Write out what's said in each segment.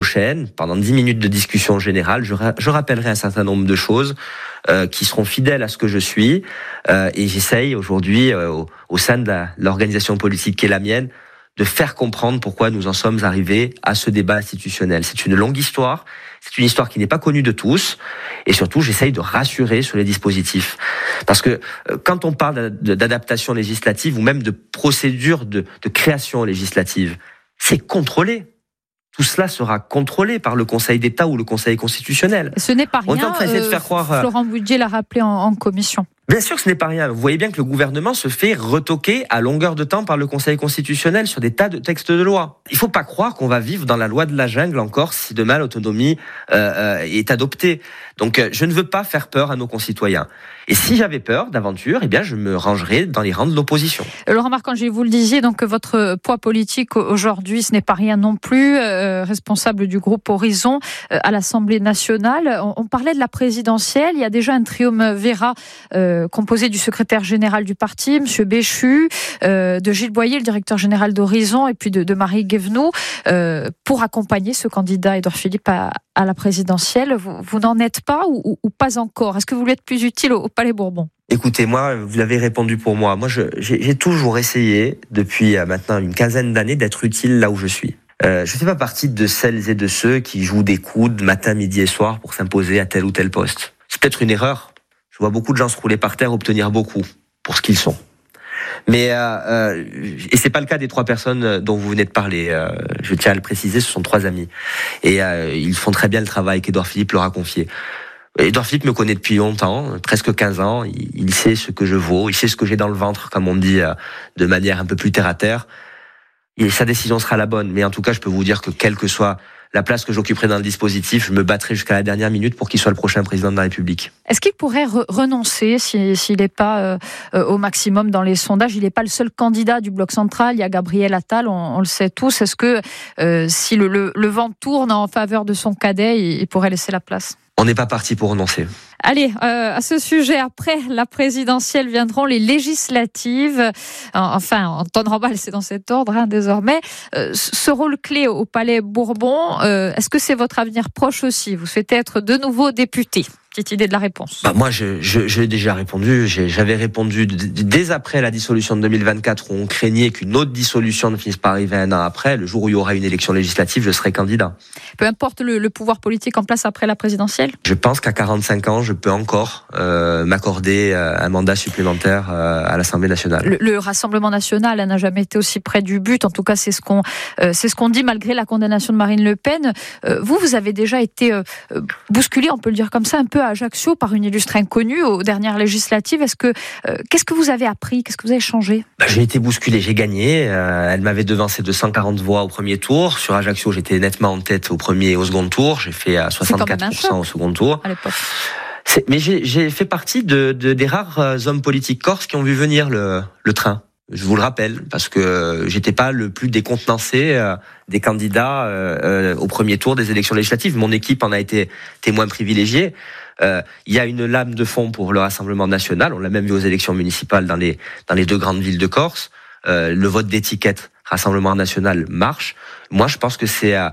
prochaine, pendant 10 minutes de discussion générale, je rappellerai un certain nombre de choses qui seront fidèles à ce que je suis. Et j'essaye aujourd'hui, au sein de l'organisation politique qui est la mienne, de faire comprendre pourquoi nous en sommes arrivés à ce débat institutionnel. C'est une longue histoire, c'est une histoire qui n'est pas connue de tous, et surtout j'essaye de rassurer sur les dispositifs. Parce que quand on parle d'adaptation législative ou même de procédure de création législative, c'est contrôlé. Tout cela sera contrôlé par le Conseil d'État ou le Conseil constitutionnel. Ce n'est pas rien, on est en train d'essayer de faire croire... Florent Budget l'a rappelé en commission. Bien sûr que ce n'est pas rien. Vous voyez bien que le gouvernement se fait retoquer à longueur de temps par le Conseil constitutionnel sur des tas de textes de loi. Il ne faut pas croire qu'on va vivre dans la loi de la jungle encore si demain l'autonomie est adoptée. Donc je ne veux pas faire peur à nos concitoyens. Et si j'avais peur d'aventure, eh bien je me rangerais dans les rangs de l'opposition. Laurent Marcangeli, vous le disiez, donc votre poids politique aujourd'hui, ce n'est pas rien non plus. Responsable du groupe Horizon à l'Assemblée nationale. On parlait de la présidentielle. Il y a déjà un triumvirat composé du secrétaire général du parti, M. Béchu, de Gilles Boyer, le directeur général d'Horizon, et puis de Marie Guévenoux, pour accompagner ce candidat Édouard Philippe à la présidentielle. Vous n'en êtes pas ou pas encore? Est-ce que vous voulez être plus utile au Palais Bourbon? Écoutez, moi, vous avez répondu pour moi. Moi, j'ai toujours essayé, depuis maintenant une quinzaine d'années, d'être utile là où je suis. Je ne fais pas partie de celles et de ceux qui jouent des coudes matin, midi et soir pour s'imposer à tel ou tel poste. C'est peut-être une erreur. Je vois beaucoup de gens se rouler par terre, obtenir beaucoup pour ce qu'ils sont. Mais et c'est pas le cas des 3 personnes dont vous venez de parler. Je tiens à le préciser, ce sont 3 amis. Et ils font très bien le travail qu'Édouard Philippe leur a confié. Édouard Philippe me connaît depuis longtemps, presque 15 ans. Il sait ce que je vaux, il sait ce que j'ai dans le ventre, comme on dit de manière un peu plus terre à terre. Et sa décision sera la bonne. Mais en tout cas, je peux vous dire que quelle que soit la place que j'occuperai dans le dispositif, je me battrai jusqu'à la dernière minute pour qu'il soit le prochain président de la République. Est-ce qu'il pourrait renoncer s'il n'est pas au maximum dans les sondages? Il n'est pas le seul candidat du Bloc central. Il y a Gabriel Attal, on le sait tous. Est-ce que si le vent tourne en faveur de son cadet, il pourrait laisser la place? On n'est pas parti pour renoncer. Allez, à ce sujet, après la présidentielle viendront les législatives. Enfin, en temps normal, c'est dans cet ordre désormais. Ce rôle clé au Palais Bourbon, est-ce que c'est votre avenir proche aussi? Vous souhaitez être de nouveau député? Petite idée de la réponse. Moi, j'ai déjà répondu. J'avais répondu dès après la dissolution de 2024, où on craignait qu'une autre dissolution ne finisse par arriver un an après. Le jour où il y aura une élection législative, je serai candidat. Peu importe le pouvoir politique en place après la présidentielle? Je pense qu'à 45 ans, je peux encore m'accorder un mandat supplémentaire à l'Assemblée nationale. Le Rassemblement national n'a jamais été aussi près du but. En tout cas, c'est ce qu'on dit malgré la condamnation de Marine Le Pen. Vous avez déjà été bousculé, on peut le dire comme ça, un peu à Ajaccio par une illustre inconnue aux dernières législatives. Qu'est-ce que vous avez appris? Qu'est-ce que vous avez changé? J'ai été bousculé, j'ai gagné. Elle m'avait devancé de 140 voix au premier tour. Sur Ajaccio, j'étais nettement en tête au premier et au second tour. J'ai fait 64% au second tour. À l'époque. Mais j'ai fait partie des rares hommes politiques corses qui ont vu venir le train. Je vous le rappelle, parce que j'étais pas le plus décontenancé des candidats au premier tour des élections législatives. Mon équipe en a été témoin privilégié. Il y a une lame de fond pour le Rassemblement national. On l'a même vu aux élections municipales dans les 2 grandes villes de Corse. Le vote d'étiquette Rassemblement national marche. Moi, je pense que c'est un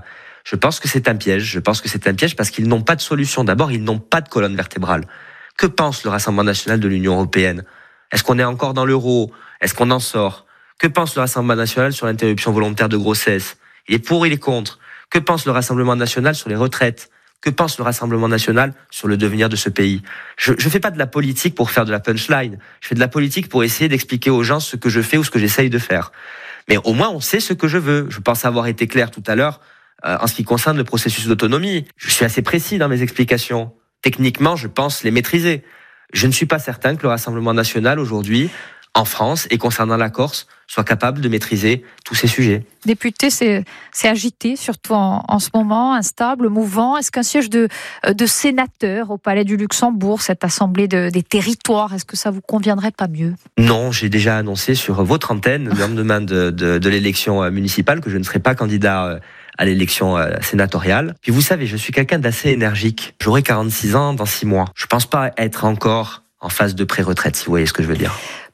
piège. Je pense que c'est un piège parce qu'ils n'ont pas de solution. D'abord, ils n'ont pas de colonne vertébrale. Que pense le Rassemblement national de l'Union européenne? Est-ce qu'on est encore dans l'euro? Est-ce qu'on en sort? Que pense le Rassemblement national sur l'interruption volontaire de grossesse? Il est pour, il est contre. Que pense le Rassemblement national sur les retraites? Que pense le Rassemblement national sur le devenir de ce pays? Je fais pas de la politique pour faire de la punchline. Je fais de la politique pour essayer d'expliquer aux gens ce que je fais ou ce que j'essaye de faire. Mais au moins, on sait ce que je veux. Je pense avoir été clair tout à l'heure en ce qui concerne le processus d'autonomie. Je suis assez précis dans mes explications. Techniquement, je pense les maîtriser. Je ne suis pas certain que le Rassemblement national, aujourd'hui, en France et concernant la Corse, soit capable de maîtriser tous ces sujets. Député, c'est agité, surtout en ce moment, instable, mouvant. Est-ce qu'un siège de sénateur au Palais du Luxembourg, cette assemblée des territoires, est-ce que ça vous conviendrait pas mieux? Non, j'ai déjà annoncé sur votre antenne, le lendemain de l'élection municipale, que je ne serai pas candidat à l'élection sénatoriale. Puis vous savez, je suis quelqu'un d'assez énergique. J'aurai 46 ans dans 6 mois. Je pense pas être encore en phase de pré-retraite, si vous voyez ce que je veux dire.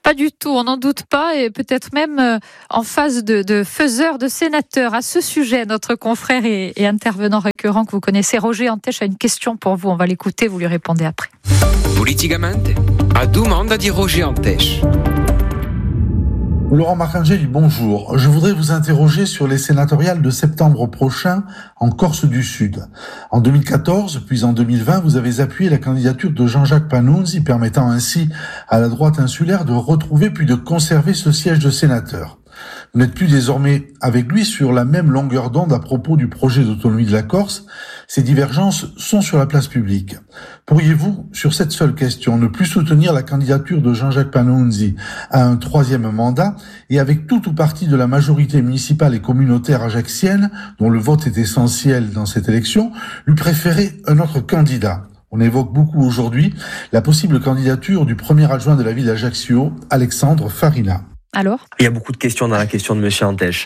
Pas du tout, on n'en doute pas, et peut-être même en phase de faiseur de sénateur. À ce sujet, notre confrère et intervenant récurrent que vous connaissez, Roger Antèche, a une question pour vous. On va l'écouter, vous lui répondez après. Politicamente, a domanda di Roger Antèche. Laurent Marcangeli, bonjour. Je voudrais vous interroger sur les sénatoriales de septembre prochain en Corse du Sud. En 2014, puis en 2020, vous avez appuyé la candidature de Jean-Jacques Panunzi, permettant ainsi à la droite insulaire de retrouver puis de conserver ce siège de sénateur. Vous n'êtes plus désormais avec lui sur la même longueur d'onde à propos du projet d'autonomie de la Corse. Ces divergences sont sur la place publique. Pourriez-vous, sur cette seule question, ne plus soutenir la candidature de Jean-Jacques Panunzi à un 3e mandat et avec tout ou partie de la majorité municipale et communautaire ajaccienne, dont le vote est essentiel dans cette élection, lui préférer un autre candidat? On évoque beaucoup aujourd'hui la possible candidature du premier adjoint de la ville d'Ajaccio, Alexandre Farina. Alors ? Il y a beaucoup de questions dans la question de Monsieur Antèche.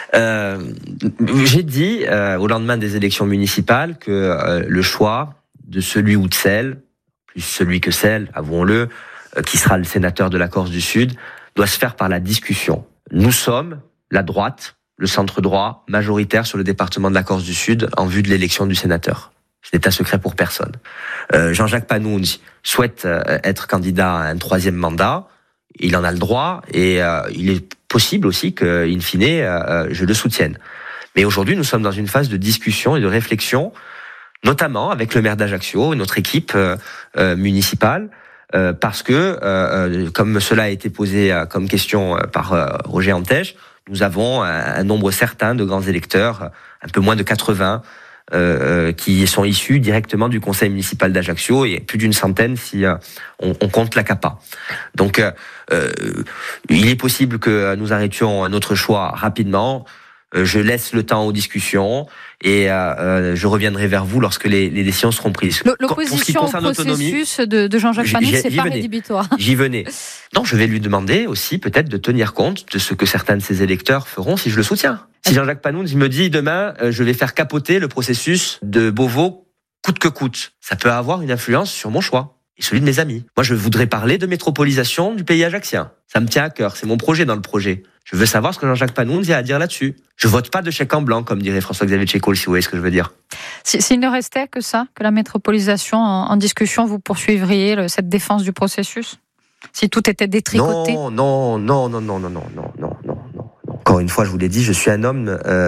J'ai dit au lendemain des élections municipales que le choix de celui ou de celle, plus celui que celle, avouons-le, qui sera le sénateur de la Corse du Sud, doit se faire par la discussion. Nous sommes la droite, le centre droit, majoritaire sur le département de la Corse du Sud en vue de l'élection du sénateur. Ce n'est un secret pour personne. Jean-Jacques Panunzi souhaite être candidat à un 3e mandat. Il en a le droit et il est possible aussi qu'in fine, je le soutienne. Mais aujourd'hui, nous sommes dans une phase de discussion et de réflexion, notamment avec le maire d'Ajaccio et notre équipe municipale, parce que, comme cela a été posé comme question par Roger Antèche, nous avons un nombre certain de grands électeurs, un peu moins de 80, qui sont issus directement du conseil municipal d'Ajaccio, et plus d'une centaine si on compte la CAPA. Donc il est possible que nous arrêtions notre choix rapidement. Je laisse le temps aux discussions et je reviendrai vers vous lorsque les décisions seront prises. L'opposition au processus de Jean-Jacques Panunzi, c'est pas rédhibitoire. J'y venais. Non, je vais lui demander aussi peut-être de tenir compte de ce que certains de ses électeurs feront si je le soutiens. Si Jean-Jacques Panunzi me dit demain, je vais faire capoter le processus de Beauvau coûte que coûte, ça peut avoir une influence sur mon choix et celui de mes amis. Moi, je voudrais parler de métropolisation du pays ajaccien. Ça me tient à cœur, c'est mon projet dans le projet. Je veux savoir ce que Jean-Jacques Panunzi a à dire là-dessus. Je vote pas de chèque en blanc, comme dirait François-Xavier Tchécol, si vous voyez ce que je veux dire. S'il ne restait que ça, que la métropolisation en discussion, vous poursuivriez cette défense du processus ? Si tout était détricoté ? Non. Encore une fois, je vous l'ai dit, je suis un homme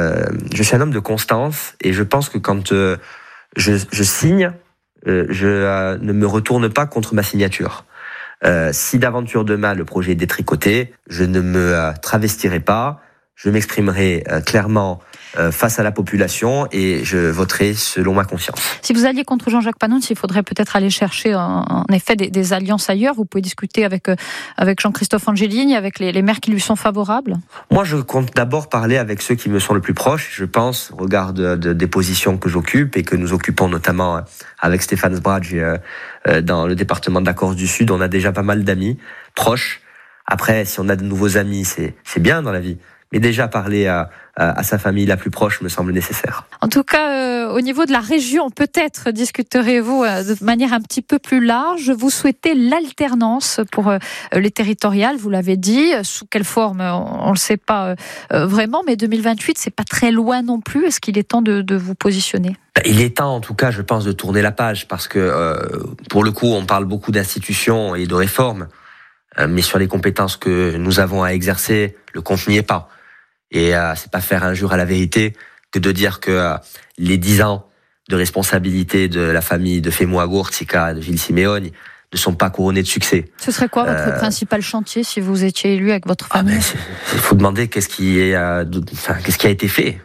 de constance, et je pense que quand je signe, je ne me retourne pas contre ma signature. Si d'aventure demain le projet est détricoté, je ne me travestirai pas, je m'exprimerai clairement face à la population et je voterai selon ma conscience. Si vous alliez contre Jean-Jacques Panunzi, il faudrait peut-être aller chercher en effet des alliances ailleurs. Vous pouvez discuter avec Jean-Christophe Angelini, avec les maires qui lui sont favorables. Moi, je compte d'abord parler avec ceux qui me sont le plus proches. Je pense, au regard des positions que j'occupe et que nous occupons notamment avec Stéphane Sbraj dans le département de la Corse du Sud, on a déjà pas mal d'amis proches. Après, si on a de nouveaux amis, c'est bien dans la vie. Mais déjà parler à sa famille la plus proche me semble nécessaire. En tout cas, au niveau de la région, peut-être discuterez-vous de manière un petit peu plus large. Vous souhaitez l'alternance pour les territoriales, vous l'avez dit. Sous quelle forme, on ne le sait pas vraiment, mais 2028, c'est pas très loin non plus. Est-ce qu'il est temps de vous positionner ? Il est temps, en tout cas, je pense, de tourner la page, parce que, pour le coup, on parle beaucoup d'institutions et de réformes, mais sur les compétences que nous avons à exercer, le compte n'y est pas. Et c'est pas faire injure à la vérité que de dire que les 10 ans de responsabilité de la famille de Femo Agurtica, de Gilles Simeoni, ne sont pas couronnés de succès. Ce serait quoi votre principal chantier si vous étiez élu avec votre famille ? Il faut demander qu'est-ce qui a été fait.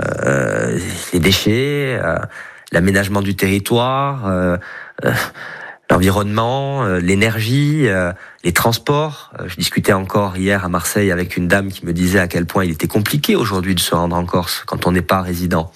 Les déchets, l'aménagement du territoire, l'environnement, l'énergie, les transports. Je discutais encore hier à Marseille avec une dame qui me disait à quel point il était compliqué aujourd'hui de se rendre en Corse quand on n'est pas résident.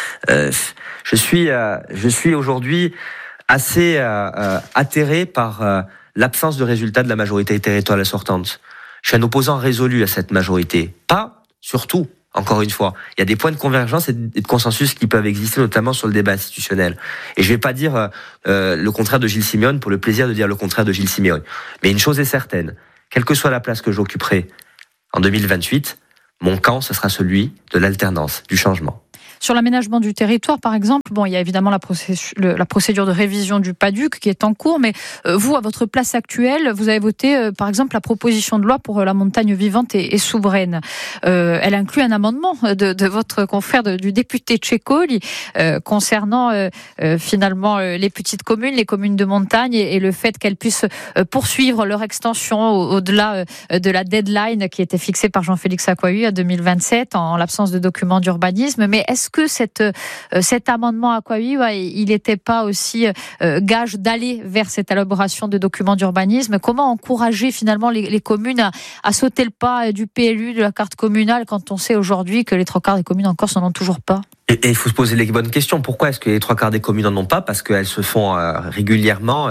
Je suis aujourd'hui assez atterré par l'absence de résultats de la majorité territoriale sortante. Je suis un opposant résolu à cette majorité. Pas, surtout, encore une fois, il y a des points de convergence et de consensus qui peuvent exister, notamment sur le débat institutionnel. Et je vais pas dire le contraire de Gilles Simeoni pour le plaisir de dire le contraire de Gilles Simeoni. Mais une chose est certaine, quelle que soit la place que j'occuperai en 2028, mon camp, ce sera celui de l'alternance, du changement. Sur l'aménagement du territoire, par exemple, il y a évidemment la procédure de révision du PADUC qui est en cours, mais vous, à votre place actuelle, vous avez voté, par exemple, la proposition de loi pour la montagne vivante et souveraine. Elle inclut un amendement de votre confrère du député Tchécoli concernant finalement les petites communes, les communes de montagne et le fait qu'elles puissent poursuivre leur extension au-delà de la deadline qui était fixée par Jean-Félix Akouaoui à 2027 en l'absence de documents d'urbanisme. Mais est-ce que cet amendement Akouaoui, il n'était pas aussi gage d'aller vers cette élaboration de documents d'urbanisme? Comment encourager finalement les communes à sauter le pas du PLU, de la carte communale, quand on sait aujourd'hui que les 3/4 des communes en Corse n'en ont toujours pas? Et il faut se poser les bonnes questions. Pourquoi est-ce que les 3/4 des communes n'en ont pas? Parce qu'elles se font régulièrement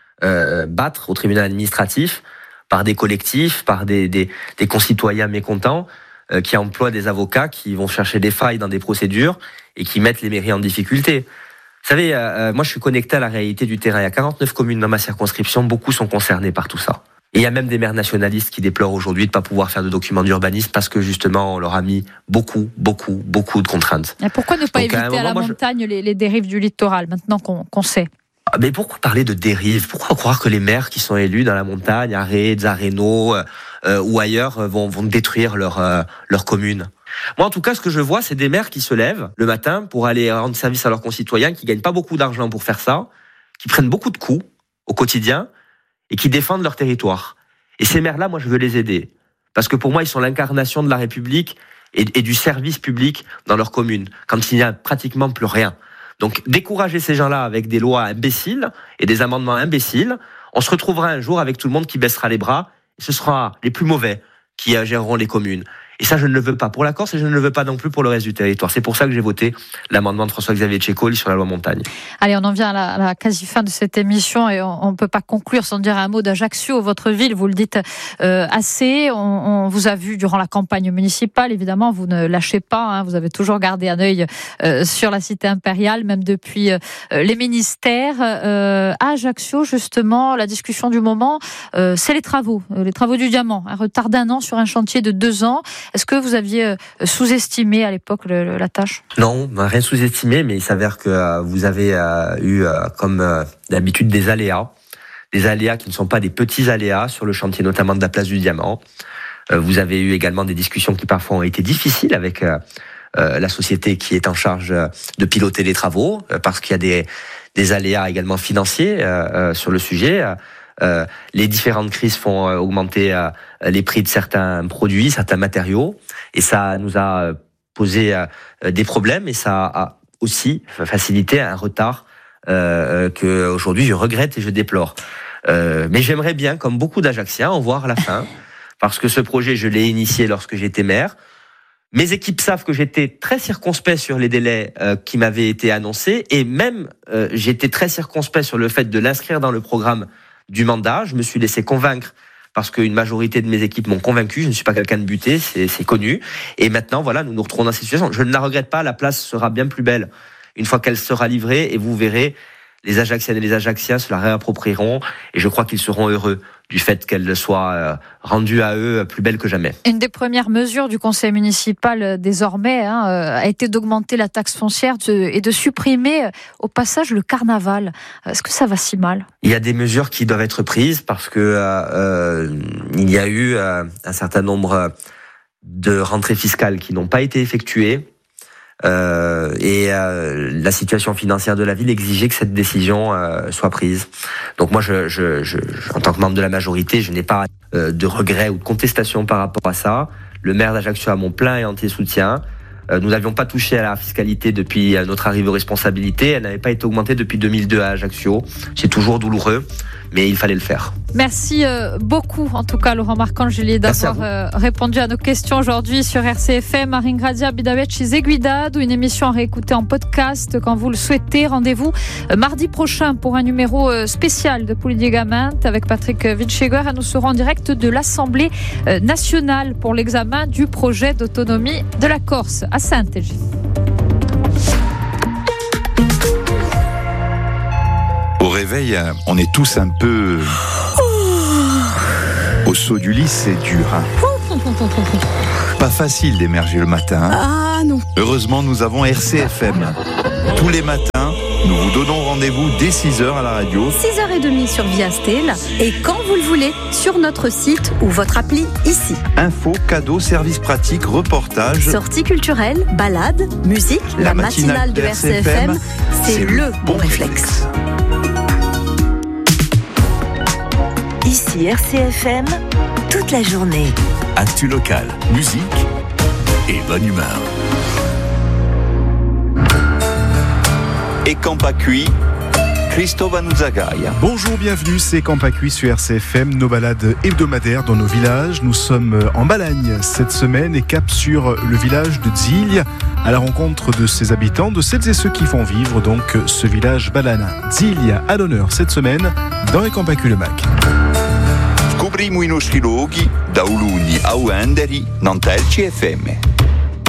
battre au tribunal administratif par des collectifs, par des concitoyens mécontents qui emploient des avocats qui vont chercher des failles dans des procédures et qui mettent les mairies en difficulté. Vous savez, moi je suis connecté à la réalité du terrain. Il y a 49 communes dans ma circonscription, beaucoup sont concernés par tout ça. Et il y a même des maires nationalistes qui déplorent aujourd'hui de ne pas pouvoir faire de documents d'urbanisme parce que justement on leur a mis beaucoup de contraintes. Et pourquoi ne pas éviter à la montagne les dérives du littoral, maintenant qu'on sait? Mais pourquoi parler de dérive? Pourquoi croire que les maires qui sont élus dans la montagne, à Ré, Zareno ou ailleurs, vont détruire leur commune? Moi, en tout cas, ce que je vois, c'est des maires qui se lèvent le matin pour aller rendre service à leurs concitoyens, qui gagnent pas beaucoup d'argent pour faire ça, qui prennent beaucoup de coups au quotidien et qui défendent leur territoire. Et ces maires-là, moi, je veux les aider. Parce que pour moi, ils sont l'incarnation de la République et du service public dans leur commune, quand il n'y a pratiquement plus rien. Donc, décourager ces gens-là avec des lois imbéciles et des amendements imbéciles, on se retrouvera un jour avec tout le monde qui baissera les bras, et ce sera les plus mauvais qui géreront les communes. Et ça, je ne le veux pas pour la Corse et je ne le veux pas non plus pour le reste du territoire. C'est pour ça que j'ai voté l'amendement de François-Xavier Tchécoli sur la loi montagne. Allez, on en vient à la quasi-fin de cette émission et on ne peut pas conclure sans dire un mot d'Ajaccio, votre ville. Vous le dites assez. On vous a vu durant la campagne municipale. Évidemment, vous ne lâchez pas. Vous avez toujours gardé un œil sur la cité impériale, même depuis les ministères. À Ajaccio, justement, la discussion du moment, c'est les travaux du diamant. Un retard d'1 an sur un chantier de 2 ans. Est-ce que vous aviez sous-estimé à l'époque la tâche? Non, rien sous-estimé, mais il s'avère que vous avez eu, comme d'habitude, des aléas qui ne sont pas des petits aléas sur le chantier, notamment de la place du Diamant. Vous avez eu également des discussions qui parfois ont été difficiles avec la société qui est en charge de piloter les travaux, parce qu'il y a des aléas également financiers sur le sujet. Les différentes crises font augmenter les prix de certains produits, certains matériaux, et ça nous a posé des problèmes, et ça a aussi facilité un retard que aujourd'hui je regrette et je déplore. Mais j'aimerais bien, comme beaucoup d'Ajacciens, en voir la fin, parce que ce projet, je l'ai initié lorsque j'étais maire. Mes équipes savent que j'étais très circonspect sur les délais qui m'avaient été annoncés, et même j'étais très circonspect sur le fait de l'inscrire dans le programme du mandat. Je me suis laissé convaincre parce qu'une majorité de mes équipes m'ont convaincu. Je ne suis pas quelqu'un de buté, c'est connu. Et maintenant, voilà, nous nous retrouvons dans cette situation. Je ne la regrette pas, la place sera bien plus belle une fois qu'elle sera livrée, et vous verrez, les Ajacciennes et les Ajacciens se la réapproprieront, et je crois qu'ils seront heureux du fait qu'elle soit rendue à eux plus belle que jamais. Une des premières mesures du conseil municipal désormais a été d'augmenter la taxe foncière et de supprimer au passage le carnaval. Est-ce que ça va si mal? Il y a des mesures qui doivent être prises parce que il y a eu un certain nombre de rentrées fiscales qui n'ont pas été effectuées. Et la situation financière de la ville exigeait que cette décision soit prise. Donc moi, en tant que membre de la majorité, je n'ai pas de regrets ou de contestation par rapport à ça. Le maire d'Ajaccio a mon plein et entier soutien. Nous n'avions pas touché à la fiscalité depuis notre arrivée aux responsabilités. Elle n'avait pas été augmentée depuis 2002 à Ajaccio. C'est toujours douloureux, mais il fallait le faire. Merci beaucoup, en tout cas, Laurent Marcangeli, d'avoir répondu à nos questions aujourd'hui sur RCFM. Aringradia Bidaveci Zeguidad, une émission à réécouter en podcast quand vous le souhaitez. Rendez-vous mardi prochain pour un numéro spécial de Pulidigamant avec Patrick Wilscheger. Et nous serons en direct de l'Assemblée nationale pour l'examen du projet d'autonomie de la Corse à Saint-Égy. Au réveil, on est tous un peu au saut du lit, c'est dur. Hein. Pas facile d'émerger le matin. Hein. Ah non. Heureusement, nous avons RCFM. Tous les matins, nous vous donnons rendez-vous dès 6h à la radio. 6h30 sur Viastel et quand vous le voulez, sur notre site ou votre appli ici. Infos, cadeaux, services pratiques, reportages. Sorties culturelles, balades, musique, la matinale de RCFM, c'est le bon réflexe. Ici RCFM, toute la journée. Actu local, musique et bonne humeur. Et Campacui, Christophe Nuzagaya. Bonjour, bienvenue, c'est Campacui sur RCFM, nos balades hebdomadaires dans nos villages. Nous sommes en Balagne cette semaine et cap sur le village de Ziglia, à la rencontre de ses habitants, de celles et ceux qui font vivre donc ce village balanin. Ziglia à l'honneur cette semaine dans les Campacui le Mac. Scopriamo i nostri luoghi da Uluni a Uenderi, Nantelci FM.